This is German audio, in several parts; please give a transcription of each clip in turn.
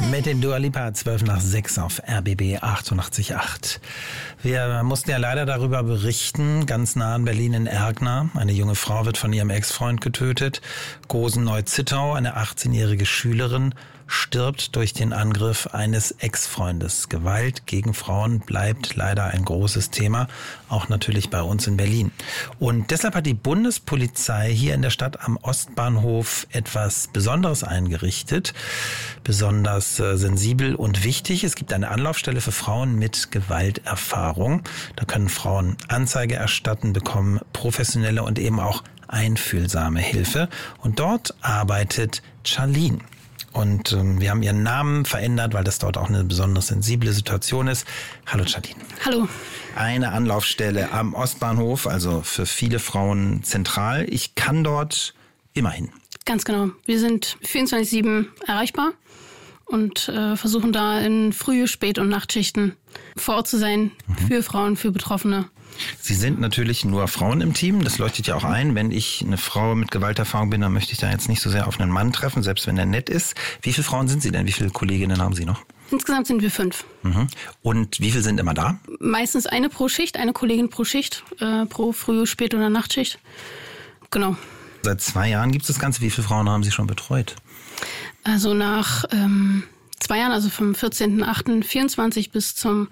Mit den Dua Lipa 12:06 auf RBB 88.8. Wir mussten ja leider darüber berichten, ganz nah in Berlin in Erkner. Eine junge Frau wird von ihrem Ex-Freund getötet. Gosen-Neu-Zittau, eine 18-jährige Schülerin, stirbt durch den Angriff eines Ex-Freundes. Gewalt gegen Frauen bleibt leider ein großes Thema, auch natürlich bei uns in Berlin. Und deshalb hat die Bundespolizei hier in der Stadt am Ostbahnhof etwas Besonderes eingerichtet, besonders sensibel und wichtig. Es gibt eine Anlaufstelle für Frauen mit Gewalterfahrung. Da können Frauen Anzeige erstatten, bekommen professionelle und eben auch einfühlsame Hilfe. Und dort arbeitet Charlene. Und wir haben ihren Namen verändert, weil das dort auch eine besonders sensible Situation ist. Hallo Charlene. Hallo. Eine Anlaufstelle am Ostbahnhof, also für viele Frauen zentral. Ich kann dort immer hin. Ganz genau. Wir sind 24/7 erreichbar und versuchen da in Früh-, Spät- und Nachtschichten vor Ort zu sein für Frauen, für Betroffene. Sie sind natürlich nur Frauen im Team, das leuchtet ja auch ein. Wenn ich eine Frau mit Gewalterfahrung bin, dann möchte ich da jetzt nicht so sehr auf einen Mann treffen, selbst wenn er nett ist. Wie viele Frauen sind Sie denn? Wie viele Kolleginnen haben Sie noch? Insgesamt sind wir 5. Und wie viele sind immer da? Meistens eine pro Schicht, eine Kollegin pro Schicht, pro Früh-, Spät- oder Nachtschicht. Genau. Seit 2 Jahren gibt es das Ganze. Wie viele Frauen haben Sie schon betreut? Also nach 2 Jahren, also vom 14.08.24 bis zum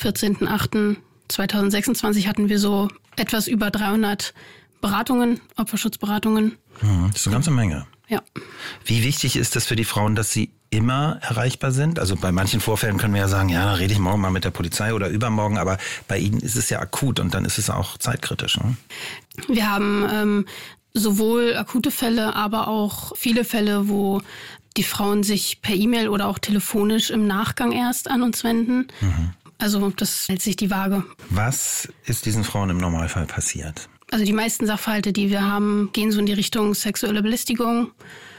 14.08.2026 hatten wir so etwas über 300 Beratungen, Opferschutzberatungen. Das ist eine ganze Menge. Ja. Wie wichtig ist es für die Frauen, dass sie immer erreichbar sind? Also bei manchen Vorfällen können wir ja sagen, ja, da rede ich morgen mal mit der Polizei oder übermorgen, aber bei Ihnen ist es ja akut und dann ist es auch zeitkritisch. Ne? Wir haben sowohl akute Fälle, aber auch viele Fälle, wo die Frauen sich per E-Mail oder auch telefonisch im Nachgang erst an uns wenden. Also das hält sich die Waage. Was ist diesen Frauen im Normalfall passiert? Also die meisten Sachverhalte, die wir haben, gehen so in die Richtung sexuelle Belästigung,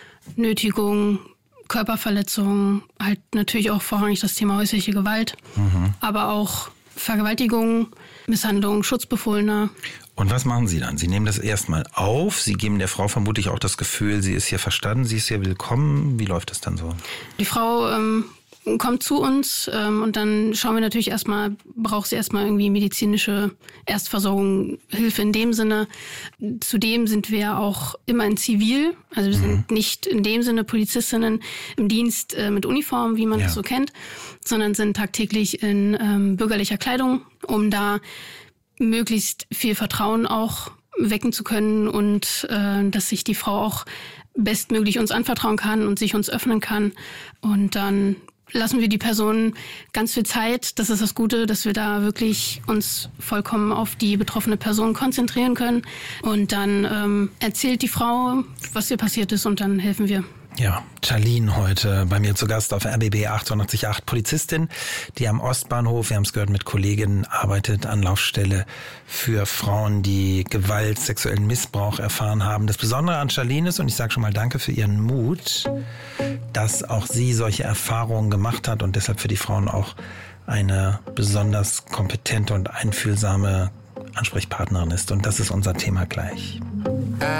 Nötigung, Körperverletzung, halt natürlich auch vorrangig das Thema häusliche Gewalt, aber auch Vergewaltigung, Misshandlung, Schutzbefohlener. Und was machen Sie dann? Sie nehmen das erstmal auf, Sie geben der Frau vermutlich auch das Gefühl, sie ist hier verstanden, sie ist hier willkommen. Wie läuft das dann so? Die Frau kommt zu uns und dann schauen wir natürlich erstmal, braucht sie erstmal irgendwie medizinische Erstversorgung, Hilfe in dem Sinne. Zudem sind wir auch immer in Zivil, also wir sind nicht in dem Sinne Polizistinnen im Dienst mit Uniform, wie man das so kennt, sondern sind tagtäglich in bürgerlicher Kleidung, um da möglichst viel Vertrauen auch wecken zu können und dass sich die Frau auch bestmöglich uns anvertrauen kann und sich uns öffnen kann. Und dann lassen wir die Person ganz viel Zeit. Das ist das Gute, dass wir da wirklich uns vollkommen auf die betroffene Person konzentrieren können. Und dann erzählt die Frau, was ihr passiert ist, und dann helfen wir. Ja, Charlene heute bei mir zu Gast auf RBB 88.8, Polizistin, die am Ostbahnhof, wir haben es gehört, mit Kolleginnen arbeitet, Anlaufstelle für Frauen, die Gewalt, sexuellen Missbrauch erfahren haben. Das Besondere an Charlene ist, und ich sage schon mal danke für ihren Mut, dass auch sie solche Erfahrungen gemacht hat und deshalb für die Frauen auch eine besonders kompetente und einfühlsame Ansprechpartnerin ist. Und das ist unser Thema gleich.